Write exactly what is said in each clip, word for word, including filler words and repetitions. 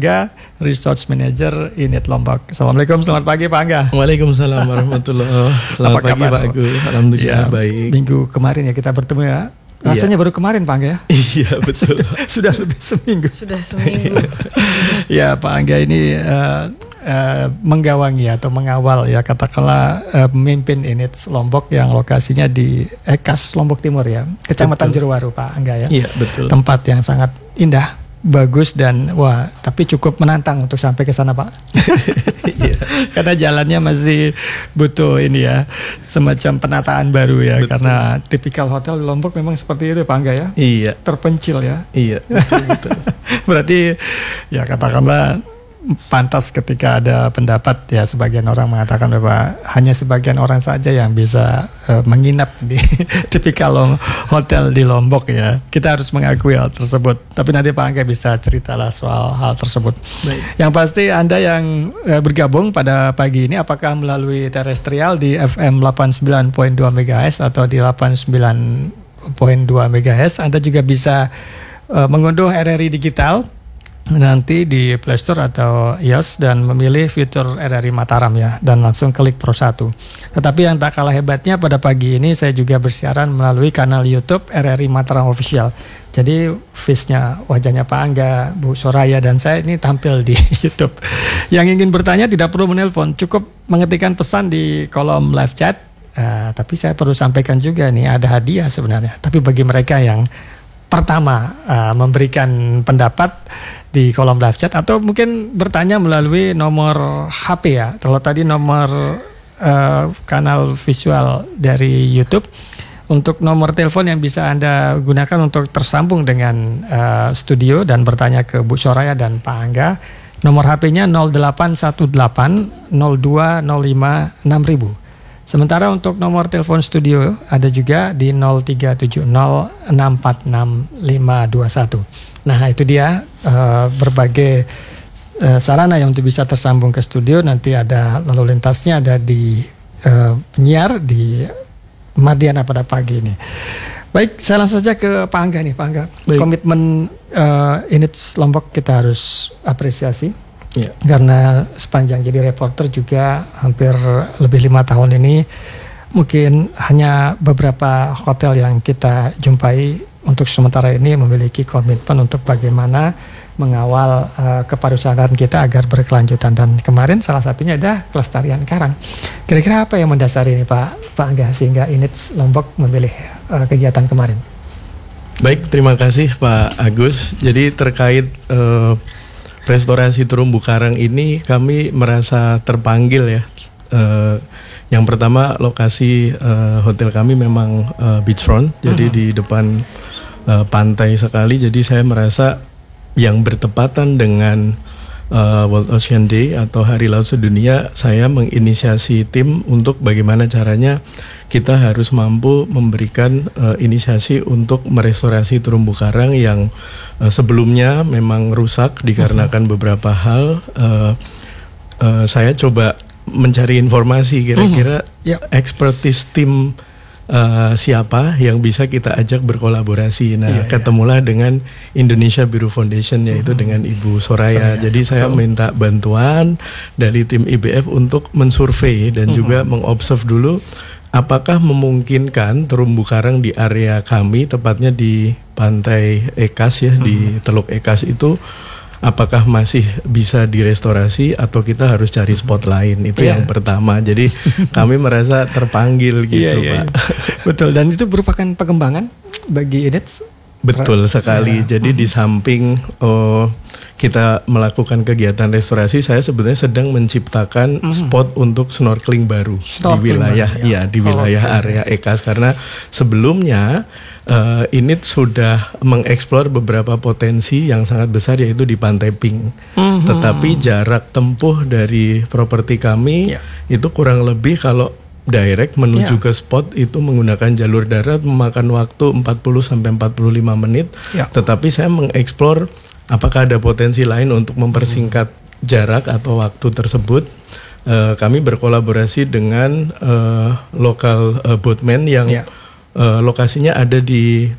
Angga, Resource Manager Init Lombok. Assalamualaikum, selamat pagi Pak Angga. Waalaikumsalam warahmatullahi wabarakatuh. Selamat Apa pagi kabar? Pak Agus. Alhamdulillah Ya, baik. Minggu kemarin ya kita bertemu ya. Rasanya Iya. baru kemarin Pak Angga ya. Iya betul. Sudah lebih seminggu. Sudah seminggu. Ya Pak Angga ini uh, uh, menggawangi atau mengawal ya katakanlah uh, memimpin Init Lombok yang lokasinya di Ekas Lombok Timur ya, Kecamatan Betul. Jeruwaru Pak Angga ya. Iya betul. Tempat yang sangat indah, bagus dan wah, tapi cukup menantang untuk sampai ke sana Pak. Iya. Karena jalannya masih butuh ini ya, semacam penataan baru ya. Betul. Karena tipikal hotel di Lombok memang seperti itu Pak Angga ya. Iya. Terpencil ya. Iya betul betul. Berarti ya katakanlah pantas ketika ada pendapat ya sebagian orang mengatakan bahwa hanya sebagian orang saja yang bisa uh, menginap di tipikal hotel di Lombok ya. Kita harus mengakui hal tersebut. Tapi nanti Pak Angga bisa ceritalah soal hal tersebut. Baik. Yang pasti Anda yang uh, bergabung pada pagi ini apakah melalui terestrial di F M delapan puluh sembilan koma dua megahertz atau di delapan puluh sembilan koma dua megahertz, Anda juga bisa uh, mengunduh R R I Digital nanti di Play Store atau iOS dan memilih fitur R R I Mataram ya, dan langsung klik Pro satu. Tetapi yang tak kalah hebatnya pada pagi ini saya juga bersiaran melalui kanal YouTube R R I Mataram Official. Jadi face-nya, wajahnya Pak Angga, Bu Soraya dan saya ini tampil di YouTube. Yang ingin bertanya tidak perlu menelpon, cukup mengetikkan pesan di kolom live chat. Uh, tapi saya perlu sampaikan juga nih ada hadiah sebenarnya. Tapi bagi mereka yang pertama uh, memberikan pendapat di kolom live chat atau mungkin bertanya melalui nomor H P ya. Kalau tadi nomor uh, kanal visual dari YouTube, untuk nomor telepon yang bisa Anda gunakan untuk tersambung dengan uh, studio dan bertanya ke Bu Soraya dan Pak Angga, nomor H P-nya nol delapan satu delapan nol dua nol lima enam ribu. Sementara untuk nomor telepon studio ada juga di nol tiga tujuh nol enam empat enam lima dua satu. Nah itu dia uh, berbagai uh, sarana yang untuk bisa tersambung ke studio. Nanti ada lalu lintasnya ada di uh, penyiar di Mardiana pada pagi ini. Baik, saya langsung saja ke Pak Angga nih Pak Angga. Baik. Komitmen uh, Init Lombok kita harus apresiasi. Iya. Karena sepanjang jadi reporter juga hampir lebih lima tahun ini mungkin hanya beberapa hotel yang kita jumpai untuk sementara ini memiliki komitmen untuk bagaimana mengawal uh, kepariwisataan kita agar berkelanjutan, dan kemarin salah satunya ada kelestarian karang. Kira-kira apa yang mendasari ini Pak Pak Angga sehingga Init Lombok memilih uh, kegiatan kemarin? Baik, terima kasih Pak Agus. Jadi terkait uh, restorasi terumbu karang ini kami merasa terpanggil ya. Uh, yang pertama lokasi uh, hotel kami memang uh, beachfront, uh-huh. jadi di depan uh, pantai sekali. Jadi saya merasa yang bertepatan dengan uh, World Ocean Day atau Hari Laut Sedunia, saya menginisiasi tim untuk bagaimana caranya kita harus mampu memberikan uh, inisiasi untuk merestorasi terumbu karang yang uh, sebelumnya memang rusak dikarenakan beberapa hal. Uh, uh, saya coba mencari informasi kira-kira uh-huh. yeah. expertise tim uh, siapa yang bisa kita ajak berkolaborasi. Nah, yeah, ketemulah yeah. dengan Indonesia Biru Foundation, yaitu uh-huh. dengan Ibu Soraya. Soraya. Jadi saya Betul. minta bantuan dari tim I B F untuk mensurvei dan uh-huh. juga mengobserv dulu apakah memungkinkan terumbu karang di area kami, tepatnya di pantai Ekas ya, uh-huh. di Teluk Ekas itu, apakah masih bisa direstorasi atau kita harus cari spot lain. Itu yeah. yang pertama. Jadi kami merasa terpanggil gitu yeah, yeah, Pak. Yeah. Betul, dan itu merupakan pengembangan bagi Init. Betul sekali. Yeah. Jadi hmm. di samping oh, kita melakukan kegiatan restorasi, saya sebenarnya sedang menciptakan hmm. spot untuk snorkeling baru snorkeling di wilayah baru, ya. ya di wilayah oh, okay. area Ekas, karena sebelumnya Uh, Init sudah mengeksplor beberapa potensi yang sangat besar, yaitu di Pantai Pink. Mm-hmm. Tetapi jarak tempuh dari properti kami yeah. itu kurang lebih kalau direct menuju yeah. ke spot itu menggunakan jalur darat memakan waktu empat puluh sampai empat puluh lima menit. Yeah. Tetapi saya mengeksplor apakah ada potensi lain untuk mempersingkat mm-hmm. jarak atau waktu tersebut. Uh, kami berkolaborasi dengan uh, lokal uh, boatman yang yeah. Uh, lokasinya ada di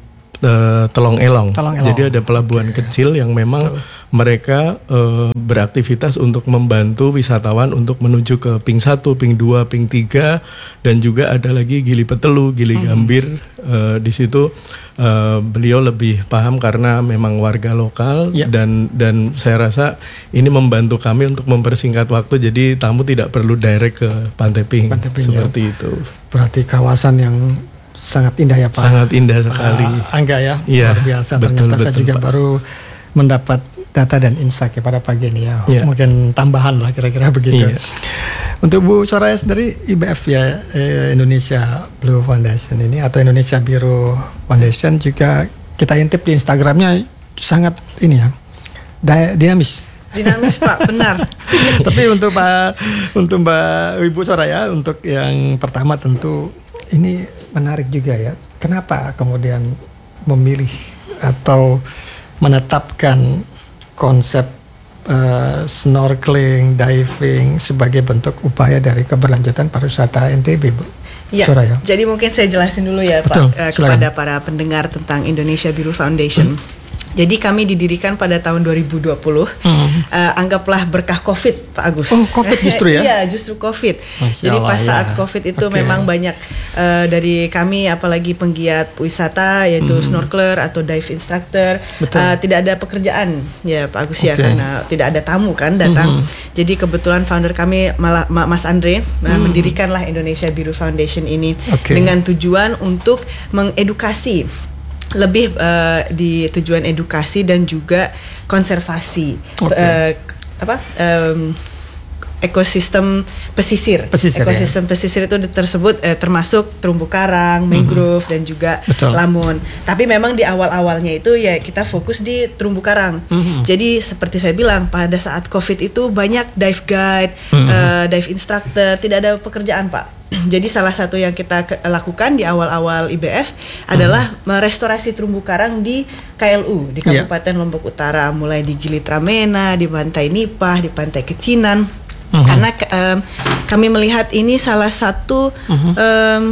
uh, Telong Elong. Telong Elong. Jadi ada pelabuhan okay. kecil yang memang Betul. mereka uh, beraktivitas untuk membantu wisatawan untuk menuju ke Ping satu, Ping dua, Ping tiga, dan juga ada lagi Gili Petelu, Gili hmm. Gambir. Uh, di situ uh, beliau lebih paham karena memang warga lokal yeah. dan dan saya rasa ini membantu kami untuk mempersingkat waktu. Jadi tamu tidak perlu direct ke Pantai Ping, Pantai Ping seperti ya. itu. Berarti kawasan yang sangat indah ya Pak. Sangat indah sekali. Uh, Angga ya, ya luar biasa. Betul, Ternyata betul, saya juga Pak. baru mendapat data dan insight pada pagi ini ya. ya. Mungkin tambahan lah kira-kira begitu. Ya. Untuk Bu Soraya sendiri I B F ya, eh, Indonesia Blue Foundation ini atau Indonesia Biru Foundation juga kita intip di Instagramnya sangat ini ya, dinamis. Dinamis Pak, benar. Tapi untuk Pak, untuk Mbak Ibu Soraya, untuk yang pertama tentu ini menarik juga ya. Kenapa kemudian memilih atau menetapkan konsep uh, snorkeling, diving sebagai bentuk upaya dari keberlanjutan pariwisata N T B, Bu? Ya, Soraya. Jadi mungkin saya jelasin dulu ya Betul, Pak uh, kepada para pendengar tentang Indonesia Biru Foundation. Hmm. Jadi kami didirikan pada tahun dua ribu dua puluh, hmm. uh, anggaplah berkah COVID Pak Agus. Oh COVID justru ya? Iya justru COVID. Masya Jadi pas Allah, saat ya. COVID itu okay. memang banyak uh, dari kami apalagi penggiat wisata yaitu hmm. snorkeler atau dive instructor uh, tidak ada pekerjaan ya Pak Agus okay. ya karena tidak ada tamu kan datang. Hmm. Jadi kebetulan founder kami malah Mas Andre hmm. uh, mendirikanlah Indonesia Biru Foundation ini okay. dengan tujuan untuk mengedukasi lebih uh, di tujuan edukasi dan juga konservasi okay. uh, apa um, ekosistem pesisir. pesisir ekosistem ya. pesisir itu tersebut eh, termasuk terumbu karang, mangrove mm-hmm. dan juga Betul. lamun. Tapi memang di awal-awalnya itu ya kita fokus di terumbu karang. Mm-hmm. Jadi seperti saya bilang pada saat COVID itu banyak dive guide, mm-hmm. uh, dive instructor, tidak ada pekerjaan Pak. Jadi salah satu yang kita ke- lakukan di awal-awal I B F adalah hmm. merestorasi terumbu karang di K L U di Kabupaten yeah. Lombok Utara, mulai di Gili Tramena, di Pantai Nipah, di Pantai Kecinan. Hmm. Karena um, kami melihat ini salah satu hmm. um,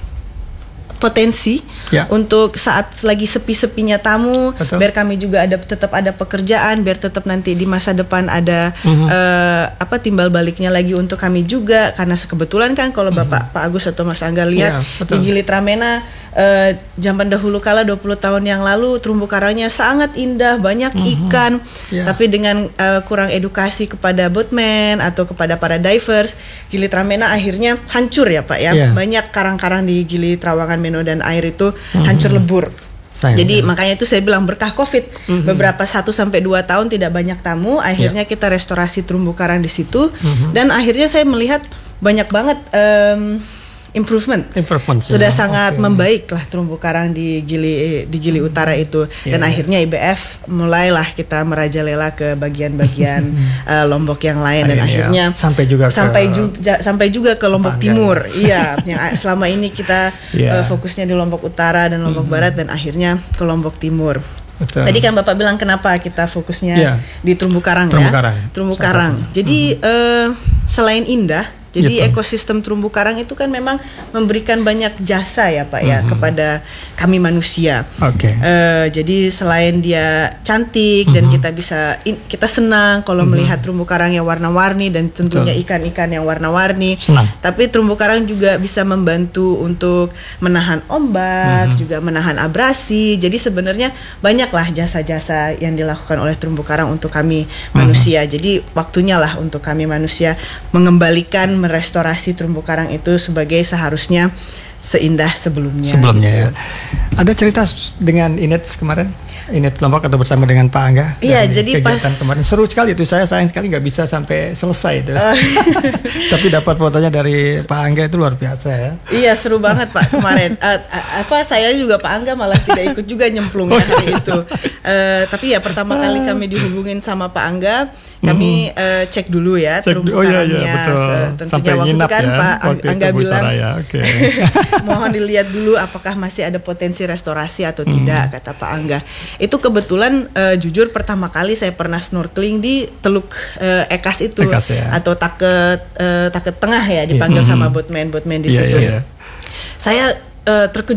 potensi ya. Untuk saat lagi sepi-sepinya tamu, Betul. biar kami juga ada tetap ada pekerjaan, biar tetap nanti di masa depan ada uh-huh. uh, apa timbal baliknya lagi untuk kami juga, karena kebetulan kan kalau Bapak uh-huh. Pak Agus atau Mas Angga lihat ya, di Gili Tramena uh, zaman dahulu kala dua puluh tahun yang lalu terumbu karangnya sangat indah, banyak uh-huh. ikan, ya. Tapi dengan uh, kurang edukasi kepada boatman atau kepada para divers, Gili Tramena akhirnya hancur ya Pak ya, ya. Banyak karang-karang di Gili Trawangan Meno dan air itu mm-hmm. hancur lebur. Sayang, Jadi ya. Makanya itu saya bilang berkah COVID. Mm-hmm. Beberapa satu sampai dua tahun tidak banyak tamu, akhirnya yeah. kita restorasi terumbu karang di situ mm-hmm. dan akhirnya saya melihat banyak banget um, improvement. Improvement sudah ya. sangat okay. membaik lah terumbu karang di Gili di Gili Utara itu yeah. dan akhirnya I B F mulailah kita merajalela ke bagian-bagian uh, Lombok yang lain dan akhirnya ya. sampai juga sampai ke juga sampai juga ke Lombok Panggang. Timur. Iya, yang selama ini kita yeah. uh, fokusnya di Lombok Utara dan Lombok mm-hmm. Barat dan akhirnya ke Lombok Timur. Betul. Tadi kan Bapak bilang kenapa kita fokusnya yeah. di terumbu karang terumbu ya. Karang. Terumbu karang. Jadi mm-hmm. uh, selain indah, jadi gitu. Ekosistem terumbu karang itu kan memang memberikan banyak jasa ya Pak ya mm-hmm. kepada kami manusia. Oke. Okay. Uh, jadi selain dia cantik mm-hmm. dan kita bisa in, kita senang kalau mm-hmm. melihat terumbu karang yang warna-warni dan tentunya Betul. Ikan-ikan yang warna-warni. Senang. Tapi terumbu karang juga bisa membantu untuk menahan ombak, mm-hmm. juga menahan abrasi. Jadi sebenarnya banyaklah jasa-jasa yang dilakukan oleh terumbu karang untuk kami mm-hmm. manusia. Jadi waktunya lah untuk kami manusia mengembalikan merestorasi terumbu karang itu sebagai seharusnya seindah sebelumnya. Sebelumnya gitu. Ya. Ada cerita dengan Inet kemarin, Inet Lombok atau bersama dengan Pak Angga? Iya, jadi pas kemarin seru sekali itu. Saya sayang sekali nggak bisa sampai selesai itu. Uh. Tapi dapat fotonya dari Pak Angga itu luar biasa ya. Iya, seru banget Pak kemarin. Uh, apa saya juga Pak Angga malah tidak ikut juga nyemplung oh, hari itu. Uh, tapi ya pertama kali kami dihubungin sama Pak Angga, kami mm-hmm. uh, cek dulu ya cek, terumbu oh, karangnya. Iya, iya, betul. Tentunya sampai waktu itu kan ya, Pak Angga bilang, okay. mohon dilihat dulu apakah masih ada potensi restorasi atau hmm. tidak, kata Pak Angga. Itu kebetulan uh, jujur pertama kali saya pernah snorkeling di Teluk uh, Ekas itu Ekas, ya. Atau Taket uh, Taket Tengah ya dipanggil hmm. sama boatman boatman di yeah, situ. Yeah, yeah. Saya uh, terkejut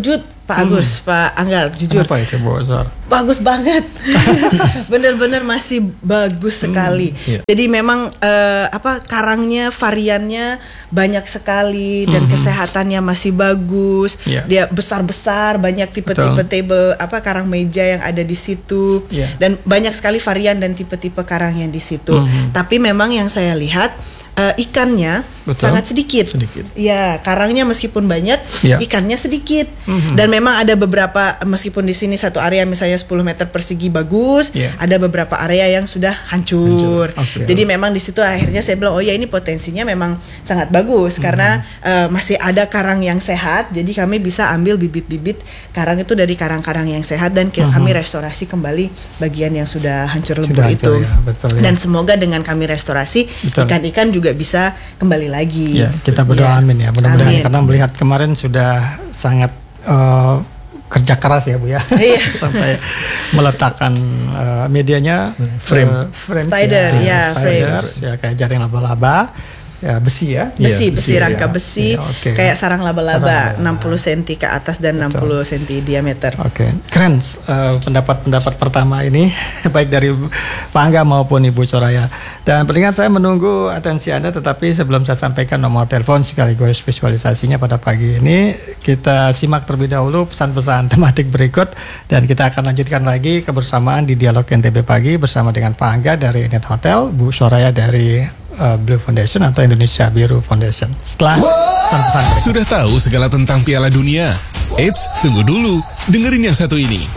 Pak Agus, hmm. Pak Anggal, jujur. Apa itu bocor? Bagus banget, bener-bener masih bagus sekali. Hmm, yeah. Jadi memang uh, apa karangnya variannya banyak sekali dan hmm. kesehatannya masih bagus. Yeah. Dia besar-besar, banyak tipe-tipe table apa karang meja yang ada di situ yeah. dan banyak sekali varian dan tipe-tipe karang yang di situ. Hmm. Tapi memang yang saya lihat uh, ikannya Betul. sangat sedikit. Sedikit. Ya, karangnya meskipun banyak, yeah. ikannya sedikit. Hmm. Dan memang ada beberapa meskipun di sini satu area misalnya sepuluh meter persegi bagus, yeah. ada beberapa area yang sudah hancur. hancur. Okay. Jadi memang di situ akhirnya saya bilang oh ya ini potensinya memang sangat bagus mm-hmm. karena uh, masih ada karang yang sehat. Jadi kami bisa ambil bibit-bibit karang itu dari karang-karang yang sehat dan mm-hmm. kami restorasi kembali bagian yang sudah hancur lebur sudah itu. Hancur, ya. Betul, ya. Dan semoga dengan kami restorasi Betul. ikan-ikan juga bisa kembali lagi. Ya, kita berdoa ya. amin ya. Mudah-mudahan karena melihat kemarin sudah sangat uh, kerja keras ya Bu ya sampai meletakkan uh, medianya frame, uh, frame spider ya, ya spiders, ya kayak jaring laba-laba ya besi ya besi ya, besi, besi rangka ya. besi ya, okay. kayak sarang laba-laba enam puluh sentimeter ke atas dan Betul. enam puluh sentimeter diameter. Oke, okay. Keren uh, pendapat-pendapat pertama ini baik dari Pak Angga maupun Ibu Soraya. Dan pendengar saya menunggu atensi Anda, tetapi sebelum saya sampaikan nomor telepon sekaligus visualisasinya pada pagi ini, kita simak terlebih dahulu pesan-pesan tematik berikut dan kita akan lanjutkan lagi kebersamaan di Dialog N T B Pagi bersama dengan Pak Angga dari Net Hotel, Bu Soraya dari Uh, Blue Foundation atau Indonesia Biru Foundation. Setelah pesan-pesan sudah tahu segala tentang Piala Dunia? Eits, tunggu dulu, dengerin yang satu ini.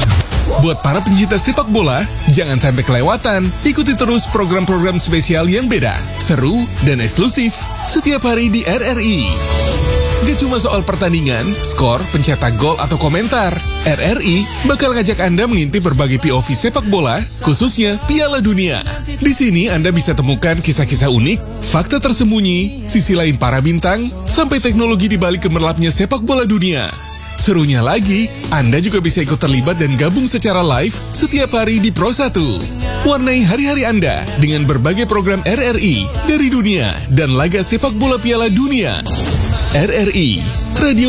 Buat para pencinta sepak bola, jangan sampai kelewatan. Ikuti terus program-program spesial yang beda, seru, dan eksklusif setiap hari di R R I. Gak cuma soal pertandingan, skor, pencetak gol, atau komentar. R R I bakal ngajak Anda mengintip berbagai P O V sepak bola, khususnya Piala Dunia. Di sini Anda bisa temukan kisah-kisah unik, fakta tersembunyi, sisi lain para bintang, sampai teknologi di balik gemerlapnya sepak bola dunia. Serunya lagi, Anda juga bisa ikut terlibat dan gabung secara live setiap hari di Pro satu. Warnai hari-hari Anda dengan berbagai program R R I dari dunia dan laga sepak bola Piala Dunia. R R I, Radio